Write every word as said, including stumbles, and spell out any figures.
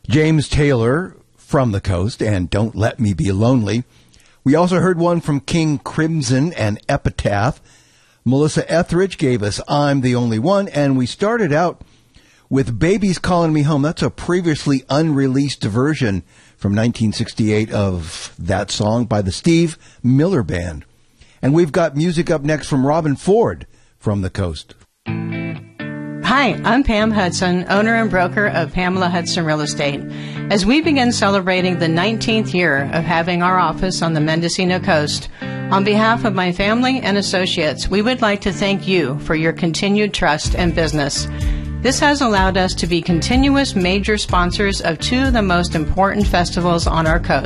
James Taylor, From the Coast, and Don't Let Me Be Lonely. We also heard one from King Crimson and Epitaph. Melissa Etheridge gave us I'm the Only One, and we started out with Baby's Calling Me Home. That's a previously unreleased version from nineteen sixty-eight of that song by the Steve Miller Band. And we've got music up next from Robin Ford, From the Coast. Hi, I'm Pam Hudson, owner and broker of Pamela Hudson Real Estate. As we begin celebrating the nineteenth year of having our office on the Mendocino coast, on behalf of my family and associates, we would like to thank you for your continued trust and business. This has allowed us to be continuous major sponsors of two of the most important festivals on our coast.